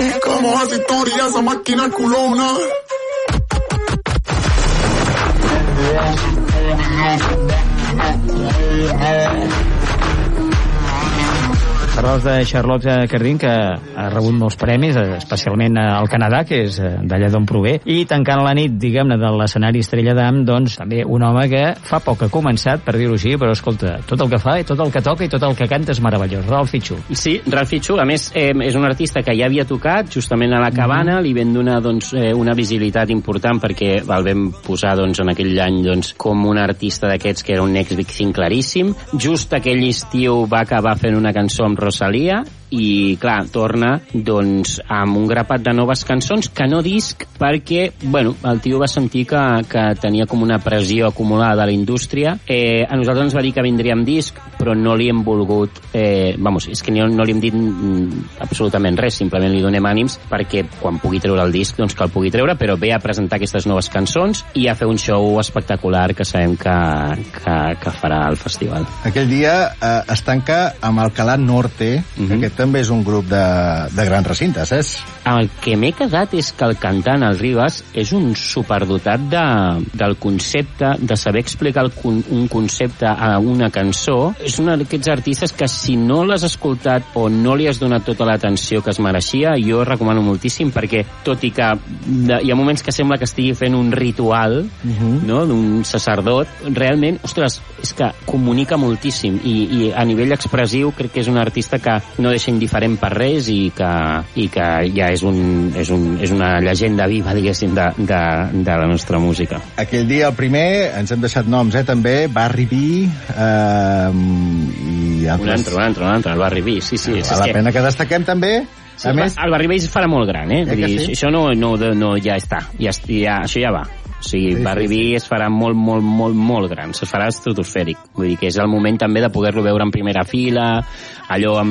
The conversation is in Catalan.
Y como hace historia esa máquina culona. Parles de Charlotte Cardin, que ha rebut molts premis, especialment al Canadà, que és d'allà d'on prové, i tancant la nit, diguem-ne, de l'escenari Estrella d'Am, doncs també un home que fa poc ha començat, per dir-ho així, però escolta, tot el que fa i tot el que toca i tot el que canta és meravellós. Ralph Fichu. Sí, Ralph Fichu, a més, és un artista que ja havia tocat justament a la Cabana, li vam donar doncs, una visibilitat important perquè el vam posar doncs, en aquell any doncs, com un artista d'aquests que era un next big thing claríssim. Just aquell estiu va acabar fent una cançó amb Rosalia i, clar, torna doncs, amb un grapat de noves cançons que no disc perquè, bueno, el tio va sentir que tenia com una pressió acumulada de la indústria. A nosaltres ens va dir que vindria amb disc, però no li hem volgut és que no li hem dit absolutament res, simplement li donem ànims perquè quan pugui treure el disc, doncs que el pugui treure, però ve a presentar aquestes noves cançons i a fer un show espectacular que sabem que farà al festival. Aquell dia es tanca amb Alcalá Norte, que aquest també és un grup de grans recintes, El que m'he quedat és que el cantant, el Rivas, és un superdotat del concepte, de saber explicar un concepte a una cançó. És un d'aquests artistes que si no l'has escoltat o no li has donat tota l'atenció que es mereixia, jo recomano moltíssim, perquè tot i que hi ha moments que sembla que estigui fent un ritual, no?, d'un sacerdot, realment, ostres, és que comunica moltíssim i a nivell expressiu crec que és un artista que no deixa indiferent per res i que ja és una llegenda viva, diguéssim, de la nostra música. Aquell dia, el primer, ens hem deixat noms, també, Barry B, i altres. Un altre, el Barry B, sí. Val la pena que destaquem, també. Sí, el Barry B es farà molt gran, Vull dir, sí? Això no ja està, això ja va. O sigui, Barry B es farà molt gran, es farà estratosfèric. Vull dir que és el moment també de poder-lo veure en primera fila, allò amb